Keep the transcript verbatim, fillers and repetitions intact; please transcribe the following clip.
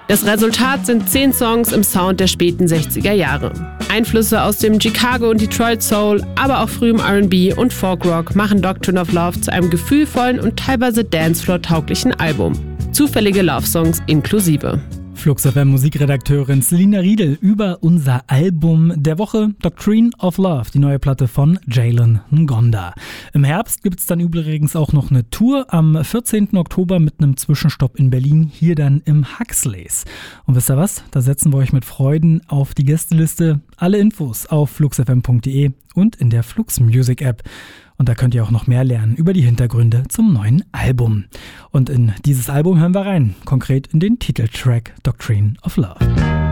Das Resultat sind zehn Songs im Sound der späten sechziger Jahre. Einflüsse aus dem Chicago und Detroit Soul, aber auch frühem R and B und Folk-Rock machen Doctrine of Love zu einem gefühlvollen und teilweise Dancefloor-tauglichen Album. Zufällige Love-Songs inklusive. Flux F M Musikredakteurin Selina Riedel über unser Album der Woche Doctrine of Love, die neue Platte von Jalen Ngonda. Im Herbst gibt es dann übrigens auch noch eine Tour am vierzehnten Oktober mit einem Zwischenstopp in Berlin, hier dann im Huxleys. Und wisst ihr was? Da setzen wir euch mit Freuden auf die Gästeliste. Alle Infos auf flux f m punkt d e und in der Flux Music App. Und da könnt ihr auch noch mehr lernen über die Hintergründe zum neuen Album. Und in dieses Album hören wir rein, konkret in den Titeltrack Doctrine of Love.